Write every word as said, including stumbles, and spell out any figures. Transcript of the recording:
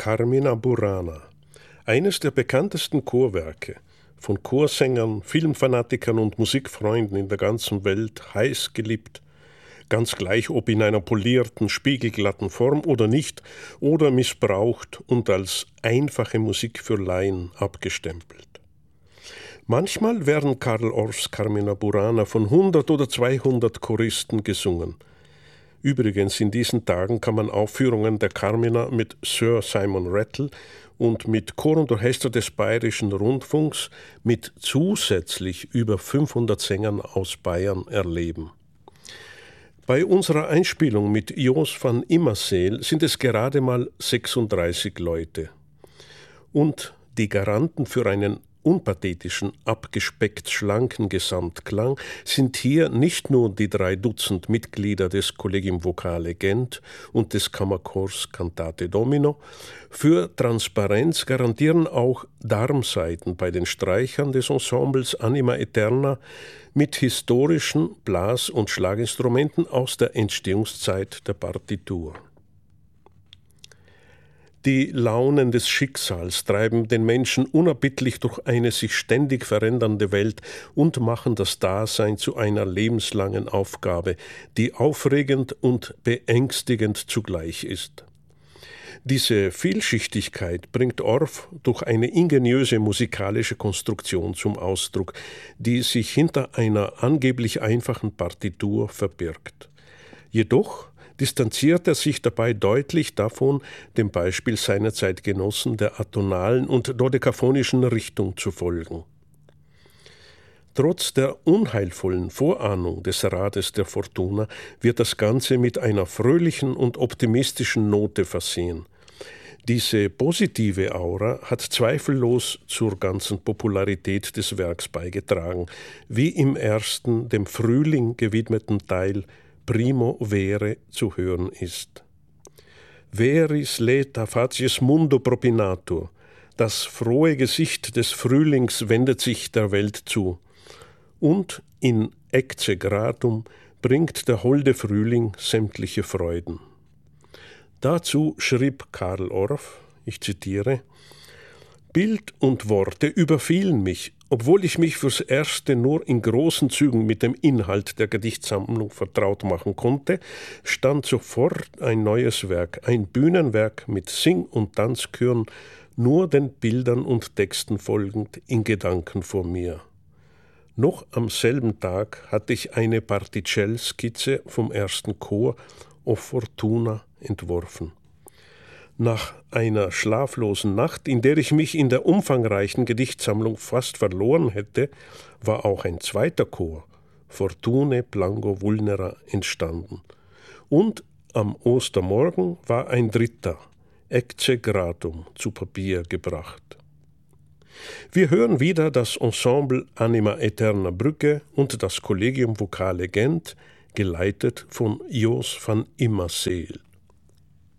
Carmina Burana, eines der bekanntesten Chorwerke, von Chorsängern, Filmfanatikern und Musikfreunden in der ganzen Welt heiß geliebt, ganz gleich ob in einer polierten, spiegelglatten Form oder nicht, oder missbraucht und als einfache Musik für Laien abgestempelt. Manchmal werden Carl Orffs Carmina Burana von hundert oder zweihundert Choristen gesungen. Übrigens, in diesen Tagen kann man Aufführungen der Carmina mit Sir Simon Rattle und mit Chor und Orchester des Bayerischen Rundfunks mit zusätzlich über fünfhundert Sängern aus Bayern erleben. Bei unserer Einspielung mit Jos van Immerseel sind es gerade mal sechsunddreißig Leute. Und die Garanten für einen unpathetischen, abgespeckt schlanken Gesamtklang sind hier nicht nur die drei Dutzend Mitglieder des Collegium Vocale Gent und des Kammerchors Cantate Domino. Für Transparenz garantieren auch Darmsaiten bei den Streichern des Ensembles Anima Aeterna mit historischen Blas- und Schlaginstrumenten aus der Entstehungszeit der Partitur. Die Launen des Schicksals treiben den Menschen unerbittlich durch eine sich ständig verändernde Welt und machen das Dasein zu einer lebenslangen Aufgabe, die aufregend und beängstigend zugleich ist. Diese Vielschichtigkeit bringt Orff durch eine ingeniöse musikalische Konstruktion zum Ausdruck, die sich hinter einer angeblich einfachen Partitur verbirgt. Jedoch distanziert er sich dabei deutlich davon, dem Beispiel seiner Zeitgenossen der atonalen und dodekaphonischen Richtung zu folgen. Trotz der unheilvollen Vorahnung des Rades der Fortuna wird das Ganze mit einer fröhlichen und optimistischen Note versehen. Diese positive Aura hat zweifellos zur ganzen Popularität des Werks beigetragen, wie im ersten, dem Frühling gewidmeten Teil Primo vere zu hören ist. Veris leta facies mundo propinatur. Das frohe Gesicht des Frühlings wendet sich der Welt zu. Und in ecce gratum bringt der holde Frühling sämtliche Freuden. Dazu schrieb Carl Orff, ich zitiere, Bild und Worte überfielen mich, obwohl ich mich fürs Erste nur in großen Zügen mit dem Inhalt der Gedichtsammlung vertraut machen konnte, stand sofort ein neues Werk, ein Bühnenwerk mit Sing- und Tanzchören, nur den Bildern und Texten folgend in Gedanken vor mir. Noch am selben Tag hatte ich eine Particell-Skizze vom ersten Chor O Fortuna entworfen. Nach einer schlaflosen Nacht, in der ich mich in der umfangreichen Gedichtsammlung fast verloren hätte, war auch ein zweiter Chor, Fortune Plango Vulnera, entstanden. Und am Ostermorgen war ein dritter, Ecce Gratum, zu Papier gebracht. Wir hören wieder das Ensemble Anima Aeterna Brügge und das Collegium Vocale Gent, geleitet von Jos van Immerseel.